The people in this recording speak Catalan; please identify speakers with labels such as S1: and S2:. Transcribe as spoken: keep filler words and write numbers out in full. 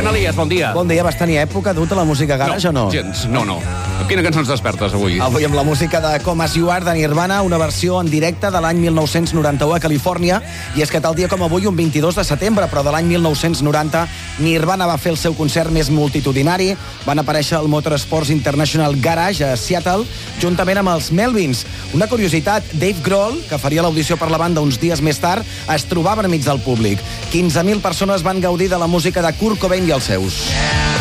S1: Jan Elias, bon dia.
S2: Bon dia, vas tenir època duta la música garage
S1: no,
S2: o no?
S1: gens, no, no. Amb quina cançó ens despertes avui?
S2: Avui amb la música de Come As You Are de Nirvana, una versió en directe de l'any mil nou-cents noranta-u a Califòrnia, i és que tal dia com avui, un vint-i-dos de setembre, però de l'any mil nou-cents noranta, Nirvana va fer el seu concert més multitudinari, van aparèixer al Motorsports International Garage a Seattle, juntament amb els Melvins. Una curiositat, Dave Grohl, que faria l'audició per la banda uns dies més tard, es trobava enmig del públic. quinze mil persones van gaudir de la música de Kurt Cobain i els seus.